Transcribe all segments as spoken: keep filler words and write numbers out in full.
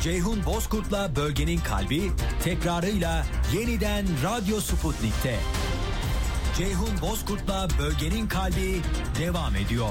Ceyhun Bozkurt'la Bölgenin Kalbi tekrarıyla yeniden Radyo Sputnik'te. Ceyhun Bozkurt'la Bölgenin Kalbi devam ediyor.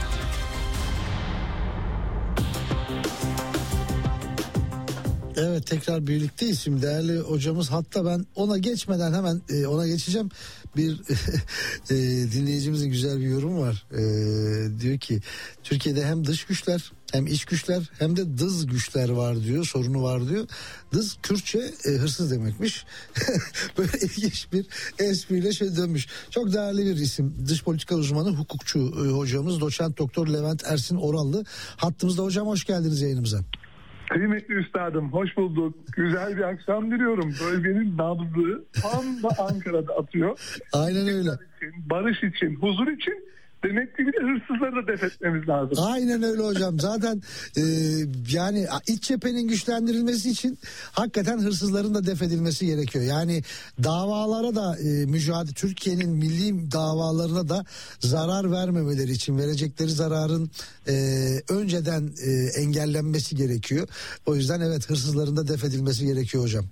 Evet, tekrar birlikteyiz şimdi değerli hocamız. Hatta ben ona geçmeden hemen e, ona geçeceğim. Bir e, dinleyicimizin güzel bir yorumu var. E, diyor ki Türkiye'de hem dış güçler hem iç güçler hem de dız güçler var diyor. Sorunu var diyor. Dız Kürtçe e, hırsız demekmiş. Böyle ilginç bir espriyle şey dönmüş. Çok değerli bir isim. Dış politika uzmanı, hukukçu e, hocamız Doçent Doktor Levent Ersin Orallı. Hattımızda hocam, hoş geldiniz yayınımıza. Kıymetli üstadım, hoş bulduk. Güzel bir akşam diliyorum. Bölgenin nabzı tam da Ankara'da atıyor. Aynen öyle. İçin, barış için, huzur için, demek ki bir de hırsızları da def etmemiz lazım. Aynen öyle hocam. Zaten e, yani iç cephenin güçlendirilmesi için hakikaten hırsızların da def edilmesi gerekiyor. Yani davalara da e, mücadele, Türkiye'nin milli davalarına da zarar vermemeleri için verecekleri zararın e, önceden e, engellenmesi gerekiyor. O yüzden evet, hırsızların da def edilmesi gerekiyor hocam.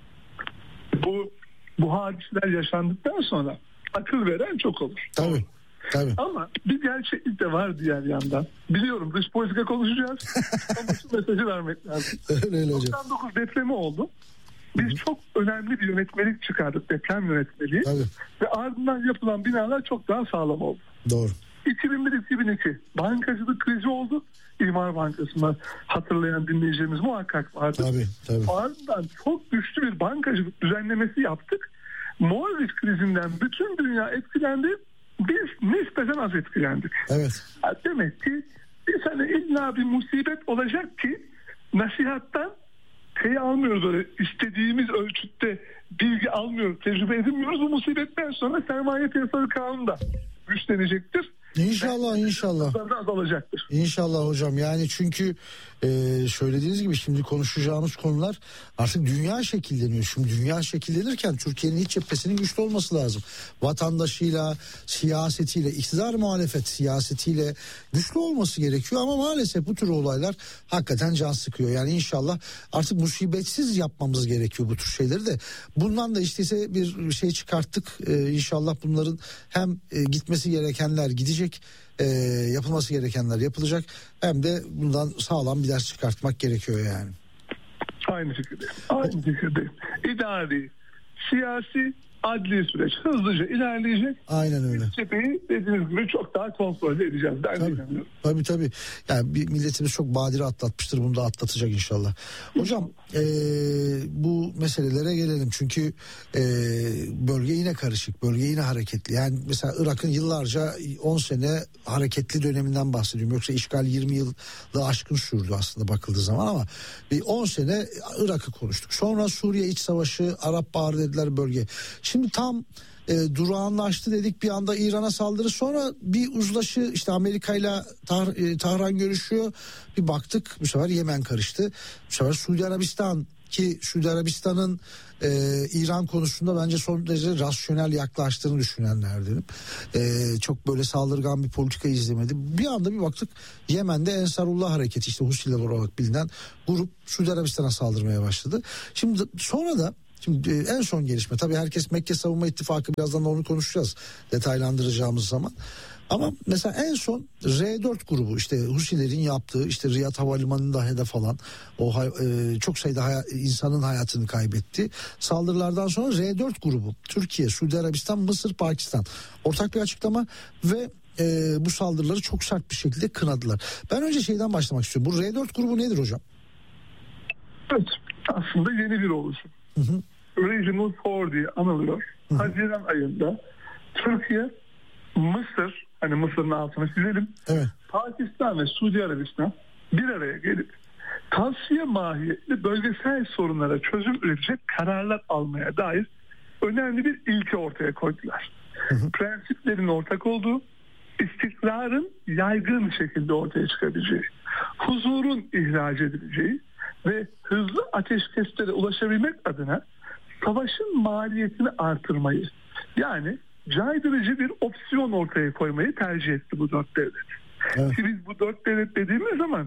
Bu bu hadiseler yaşandıktan sonra akıl veren çok olur. Tabii. Tabii. Ama bir gerçeklik de var diğer yandan. Biliyorum dış politika konuşacağız ama şu mesajı vermek lazım. Öyle öyle hocam. doksan dokuz depremi oldu. Biz Hı-hı. çok önemli bir yönetmelik çıkardık, deprem yönetmeliği. Tabii. Ve ardından yapılan binalar çok daha sağlam oldu. Doğru. iki bin bir iki bin iki bankacılık krizi oldu. İmar Bankası'nı hatırlayan dinleyicilerimiz muhakkak vardı. Tabii, tabii. Ardından çok güçlü bir bankacılık düzenlemesi yaptık. Mortgage krizinden bütün dünya etkilendi. Biz nispeten az etkilendik. Evet. Demek ki bir sene illa bir musibet olacak ki nasihattan şey almıyoruz, öyle istediğimiz ölçütte bilgi almıyoruz, tecrübe edinmiyoruz. Bu musibetten sonra sermaye piyasaları kanunu da güçlenecektir. İnşallah, inşallah. Azalacaktır. İnşallah hocam, yani çünkü e, söylediğiniz gibi şimdi konuşacağımız konular artık dünya şekilleniyor. Şimdi dünya şekillenirken Türkiye'nin iç cephesinin güçlü olması lazım. Vatandaşıyla, siyasetiyle, iktidar muhalefet siyasetiyle güçlü olması gerekiyor. Ama maalesef bu tür olaylar hakikaten can sıkıyor. Yani inşallah artık musibetsiz yapmamız gerekiyor bu tür şeyleri de. Bundan da işte bir şey çıkarttık. E, inşallah bunların hem e, gitmesi gerekenler gidecek, E, yapılması gerekenler yapılacak, hem de bundan sağlam bir ders çıkartmak gerekiyor yani. Aynı fikirdeyim. Aynı fikirdeyim. İdari, siyasi, adli süreç hızlıca ilerleyecek. Aynen öyle. Cepheyi dediğiniz gibi çok daha kontrol edeceğiz. Ben tabii, tabii tabii. Yani bir milletimiz çok badire atlatmıştır. Bunu da atlatacak inşallah. Hocam e, bu meselelere gelelim. Çünkü e, bölge yine karışık. Bölge yine hareketli. Yani mesela Irak'ın yıllarca on sene hareketli döneminden bahsediyorum. Yoksa işgal yirmi yılı aşkın sürdü aslında bakıldığı zaman, ama bir on sene Irak'ı konuştuk. Sonra Suriye iç savaşı, Arap Baharı dediler bölge. Şimdi tam e, durağanlaştı dedik, bir anda İran'a saldırı, sonra bir uzlaşı, işte Amerika ile Tah- e, Tahran görüşüyor, bir baktık bu sefer Yemen karıştı, bu sefer Suudi Arabistan, ki Suudi Arabistan'ın e, İran konusunda bence son derece rasyonel yaklaştığını düşünenlerdenim. E, çok böyle saldırgan bir politika izlemedi. Bir anda bir baktık Yemen'de Ensarullah hareketi, işte Husiler olarak bilinen grup Suudi Arabistan'a saldırmaya başladı. Şimdi sonra da Şimdi en son gelişme, tabii herkes Mekke Savunma İttifakı, birazdan da onu konuşacağız detaylandıracağımız zaman. Ama mesela en son R dört grubu, işte Husilerin yaptığı, işte Riyad Havalimanı'nda hedef alan o e, çok sayıda hay- insanın hayatını kaybetti. Saldırılardan sonra R dört grubu Türkiye, Suudi Arabistan, Mısır, Pakistan ortak bir açıklama ve e, bu saldırıları çok sert bir şekilde kınadılar. Ben önce şeyden başlamak istiyorum. Bu R dört grubu nedir hocam? Evet, aslında yeni bir oluşum. Hı hı. Regional Four diye anılıyor. Hı hı. Haziran ayında Türkiye, Mısır, hani Mısır'ın altını çizelim, evet, Pakistan ve Suudi Arabistan bir araya gelip tavsiye mahiyetli bölgesel sorunlara çözüm üretecek kararlar almaya dair önemli bir ilke ortaya koydular. Hı hı. Prensiplerin ortak olduğu, istikrarın yaygın şekilde ortaya çıkabileceği, huzurun ihraç edileceği ve hızlı ateşkeslere ulaşabilmek adına savaşın maliyetini artırmayı, yani caydırıcı bir opsiyon ortaya koymayı tercih etti bu dört devlet. Evet. Ki biz bu dört devlet dediğimiz zaman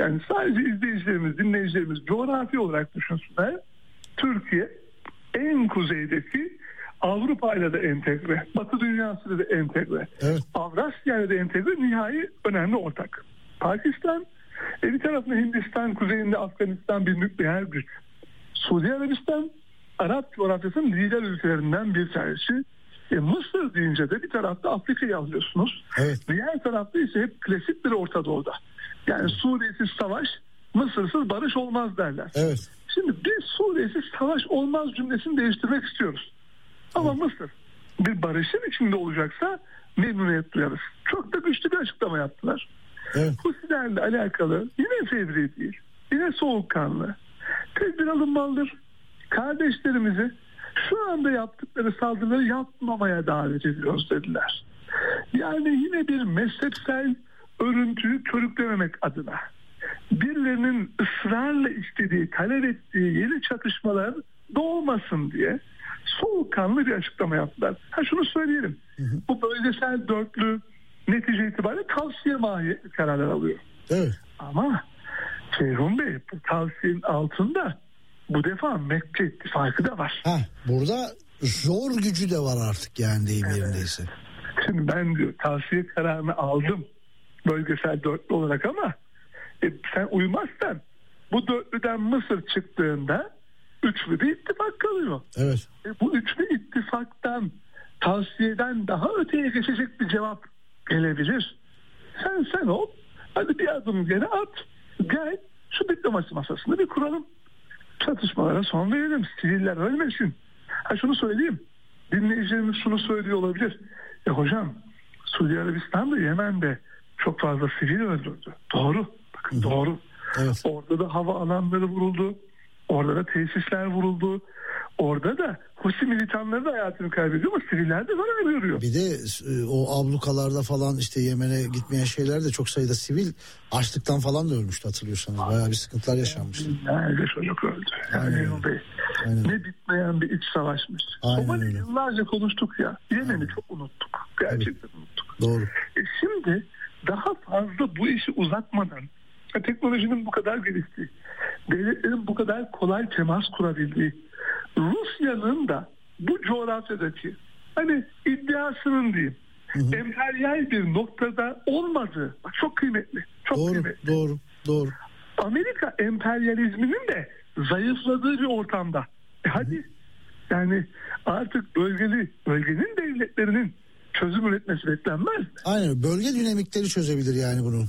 Yani sadece izleyicilerimiz, dinleyicilerimiz coğrafi olarak düşünsünler. Türkiye en kuzeydeki, Avrupa ile de entegre, Batı dünyasıyla da entegre, evet. Avrasya ile de entegre, nihai önemli ortak. Pakistan, e bir tarafında Hindistan, kuzeyinde Afganistan bir nükleer güç. Suudi Arabistan, Arap coğrafyasının lider ülkelerinden bir tanesi. E Mısır deyince de bir tarafta Afrika'yı alıyorsunuz. Evet. Diğer tarafta ise hep klasik bir Orta Doğu'da. Yani Suriye'siz savaş, Mısır'sız barış olmaz derler. Evet. Şimdi biz Suriye'siz savaş olmaz cümlesini değiştirmek istiyoruz. Ama evet. Mısır bir barışın içinde olacaksa memnuniyet duyarız. Çok da güçlü bir açıklama yaptılar. Evet. Husilerle alakalı yine fevri değil, yine soğukkanlı. Tedbir alınmalıdır. Kardeşlerimizi şu anda yaptıkları saldırıları yapmamaya davet ediyoruz dediler. Yani yine bir mezhepsel örüntüyü körüklememek adına birilerinin ısrarla istediği, talep ettiği yeni çatışmalar doğmasın diye soğukkanlı bir açıklama yaptılar. Ha şunu söyleyelim. Hı hı. Bu bölgesel dörtlü netice itibariyle tavsiye mahiyetli kararlar alıyor. Evet. Ama Ceyhun Bey, bu tavsiyenin altında bu defa Mekke ittifakı da var. Ha, burada zor gücü de var artık yani deyim evet. yerindeyse. Şimdi ben diyor tavsiye kararını aldım bölgesel dörtlü olarak ama e, sen uymazsan bu dörtlüden Mısır çıktığında üçlü bir ittifak kalıyor. Evet. E, bu üçlü ittifaktan tavsiyeden daha öteye geçecek bir cevap gelebilir. Sen sen ol. Hadi bir adım geri at. Gel şu diplomasi masasını bir kuralım. Çatışmalara son verelim. Siviller ölmesin. Ha şunu söyleyeyim. Dinleyicilerimiz şunu söylüyor olabilir. E hocam Suudi Arabistan'da Yemen'de çok fazla sivil öldürdü. Doğru. Bakın Hı-hı. doğru. Evet. Orada da hava alanları vuruldu. Orada da tesisler vuruldu. Orada da Husi militanları da hayatını kaybediyor ama siviller de zarar görüyor. Bir de o ablukalarda falan işte Yemen'e gitmeyen şeyler de çok sayıda sivil açlıktan falan da ölmüştü hatırlıyorsanız. Bayağı bir sıkıntılar yaşanmıştı. Nerede çocuk öldü. Yani Aynen. Ne bitmeyen bir iç savaşmış. Somali yıllarca konuştuk ya. Yemen'i çok unuttuk. Gerçekten evet. unuttuk. Doğru. E şimdi daha fazla bu işi uzatmadan teknolojinin bu kadar geliştiği, devletlerin bu kadar kolay temas kurabildiği, Rusya'nın da bu coğrafyadaki hani iddiasının diyeyim hı hı. emperyal bir noktada olmadığı bak çok kıymetli. Çok doğru, kıymetli. Doğru, doğru. Amerika emperyalizminin de zayıfladığı bir ortamda. E hadi yani artık bölgeli bölgenin devletlerinin çözüm üretmesi beklenmez mi? Aynen, bölge dinamikleri çözebilir yani bunu.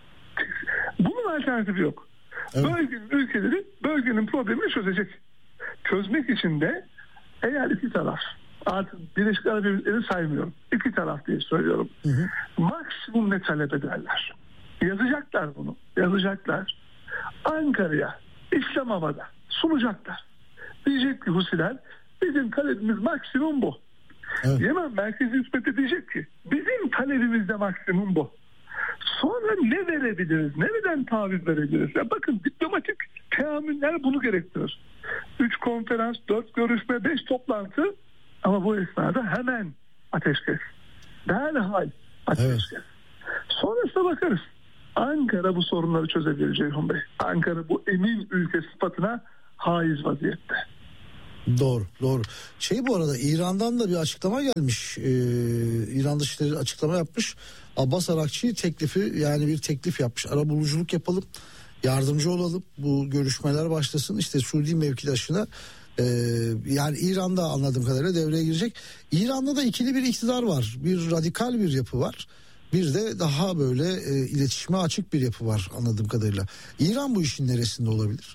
Bunun alternatifi yok. Evet. Bölgenin ülkeleri bölgenin problemini çözecek. Çözmek için de eğer iki taraf artık Birleşik Arap Emirlikleri saymıyorum. İki taraf diye söylüyorum. Hı hı. Maksimum ne talep ederler? Yazacaklar bunu. Yazacaklar. Ankara'ya, İslamabad'a sunacaklar. Diyecek ki Husiler bizim talebimiz maksimum bu. Evet. Yemen merkezi hükümeti diyecek ki bizim talebimiz de maksimum bu. Sonra ne verebiliriz? Nereden taviz verebiliriz? Ya bakın diplomatik teamüller bunu gerektirir. Üç konferans, dört görüşme, beş toplantı ama bu esnada hemen ateşkes. Derhal ateşkes. Evet. Sonrasında bakarız. Ankara bu sorunları çözebilir Ceyhun Bey. Ankara bu emin ülke sıfatına haiz vaziyette. Doğru, doğru. Şey bu arada İran'dan da bir açıklama gelmiş. Ee, İran Dışişleri açıklama yapmış. Abbas Arakçı teklifi yani bir teklif yapmış. Arabuluculuk yapalım, yardımcı olalım. Bu görüşmeler başlasın. İşte Suudi mevkidaşına e, yani İran'da anladığım kadarıyla devreye girecek. İran'da da ikili bir iktidar var. Bir radikal bir yapı var. Bir de daha böyle e, iletişime açık bir yapı var anladığım kadarıyla. İran bu işin neresinde olabilir?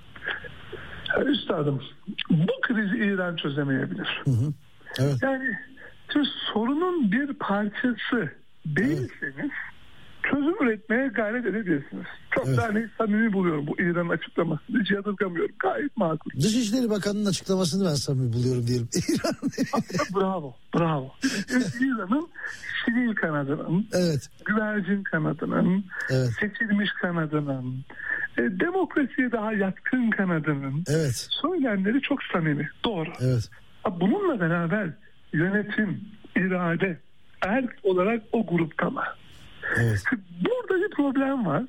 Üstadım, bu krizi İran çözemeyebilir. Hı hı. Evet. Yani şimdi sorunun bir parçası değilseniz evet. çözüm üretmeye gayret edebilirsiniz. Çok evet. daha hani samimi buluyorum bu İran'ın açıklamasını. Hiç yadırgamıyorum. Gayet makul. Dışişleri Bakanı'nın açıklamasını ben samimi buluyorum diyelim. bravo, bravo. İran'ın sivil kanadının, evet. güvercin kanadının, evet. seçilmiş kanadının, e, demokrasiye daha yatkın kanadının evet. söylemleri çok samimi. Doğru. Evet. Bununla beraber yönetim, irade, erk olarak o gruptalar. Evet. Burada bir problem var.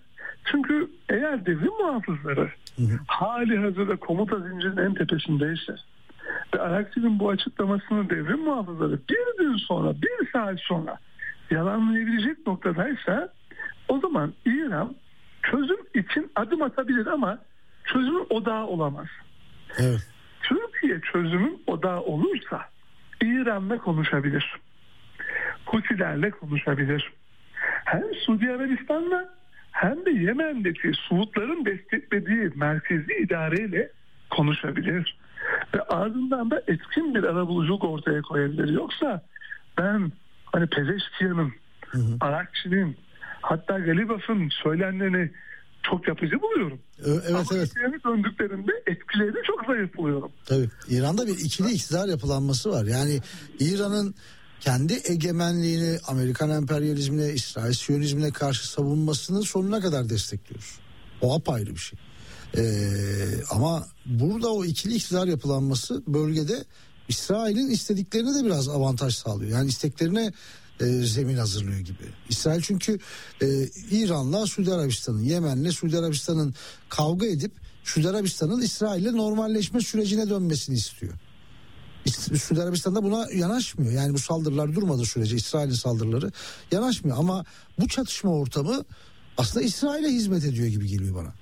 Çünkü eğer devrim muhafızları hı hı. hali hazırda komuta zincirinin en tepesindeyse ve Arakçı'nın bu açıklamasını devrim muhafızları bir gün sonra, bir saat sonra yalanlayabilecek noktadaysa, o zaman İran çözüm için adım atabilir ama çözümün odağı olamaz. Evet. Türkiye çözümün odağı olursa İran'la konuşabilir. Hutilerle konuşabilir. Hem Suudi Arabistan'la hem de Yemen'deki Suudların desteklediği merkezi idareyle konuşabilir. Ve ardından da etkin bir arabuluculuk ortaya koyabilir. Yoksa ben hani Pezeşkiyan'ın, Arakçı'nın, hatta Galibaf'ın söylenlerini çok yapıcı buluyorum. Evet, Ama evet. döndüklerinde etkilerini çok zayıf buluyorum. Tabii. İran'da bir ikili iktidar yapılanması var. Yani İran'ın kendi egemenliğini Amerikan emperyalizmine, İsrail Siyonizmine karşı savunmasını sonuna kadar destekliyoruz. O apayrı bir şey. Ee, ama burada o ikili iktidar yapılanması bölgede İsrail'in istediklerine de biraz avantaj sağlıyor. Yani isteklerine e, zemin hazırlıyor gibi. İsrail çünkü e, İran'la Suudi Arabistan'ın, Yemen'le Suudi Arabistan'ın kavga edip Suudi Arabistan'ın İsrail'le normalleşme sürecine dönmesini istiyor. Suudi Arabistan da buna yanaşmıyor. Yani bu saldırılar durmadığı sürece, İsrail'in saldırıları yanaşmıyor. Ama bu çatışma ortamı aslında İsrail'e hizmet ediyor gibi geliyor bana.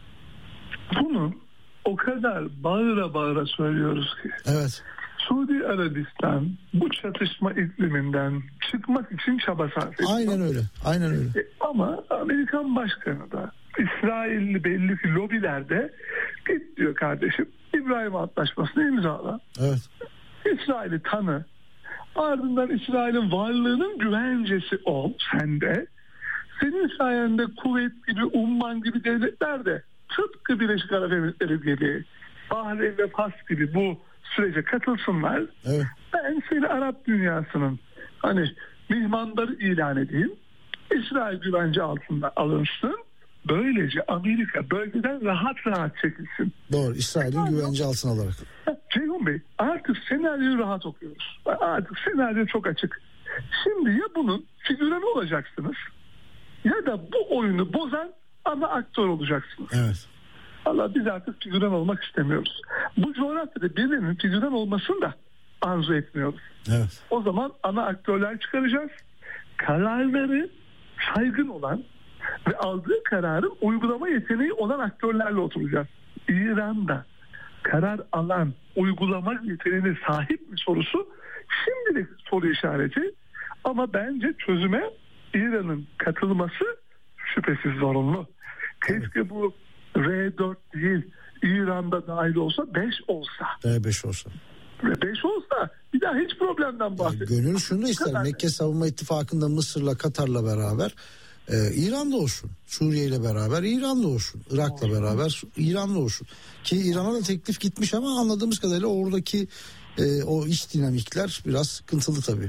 Bunu o kadar bağıra bağıra söylüyoruz ki. Evet. Suudi Arabistan bu çatışma ikliminden çıkmak için çaba sarf ediyor. Aynen öyle. Aynen öyle. E, ama Amerikan başkanı da İsrailli belli ki lobilerde git diyor kardeşim, İbrahim Antlaşması'nı imzala. Evet. İsrail'i tanı. Ardından İsrail'in varlığının güvencesi ol sen de. Senin sayende Kuveyt gibi, Umman gibi devletler de tıpkı Birleşik Arap Emirlikleri gibi, Bahreyn ve Fas gibi bu sürece katılsınlar. Evet. Ben seni Arap dünyasının hani mihmandarı ilan edeyim. İsrail güvence altında alınsın. Böylece Amerika bölgeden rahat rahat çekilsin. Doğru. İsrail'in güvence altına alarak. Ceyhun Bey, artık senaryoyu rahat okuyoruz. Artık senaryo çok açık. Şimdi ya bunun figüranı olacaksınız ya da bu oyunu bozan ana aktör olacaksınız. Evet. Allah, biz artık figüran olmak istemiyoruz. Bu coğrafyada birinin figüran olmasını da arzu etmiyoruz. Evet. O zaman ana aktörler çıkaracağız. Kararları saygın olan ve aldığı kararın uygulama yeteneği olan aktörlerle oturacağız. İran'da karar alan, uygulama yeteneğine sahip mi sorusu şimdilik soru işareti. Ama bence çözüme İran'ın katılması şüphesiz zorunlu. Keşke bu R dört değil, İran'da dahil olsa beş olsa. R beş olsa. Ve beş olsa bir daha hiç problemden bahsediyoruz. Gönül şunu ister. Mekke Savunma İttifakı'nda Mısır'la, Katar'la beraber Ee, İran'da olsun, Suriye ile beraber İran'da olsun, Irak'la beraber İran'da olsun. Ki İran'a da teklif gitmiş ama anladığımız kadarıyla oradaki e, o iç dinamikler biraz sıkıntılı tabii.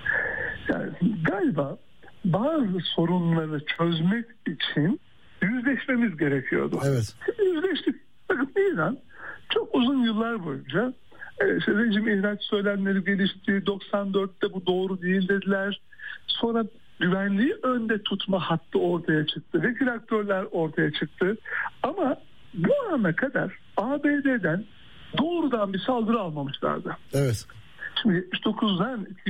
Yani galiba bazı sorunları çözmek için yüzleşmemiz gerekiyordu. Evet. Yüzleştik. Bakın İran çok uzun yıllar boyunca e, işte rejim ihraç söylemleri gelişti. doksan dörtte bu doğru değil dediler. Sonra güvenliği önde tutma hattı ortaya çıktı. Vekil aktörler ortaya çıktı. Ama bu ana kadar A B D'den doğrudan bir saldırı almamışlardı. Evet. Şimdi yetmiş dokuzdan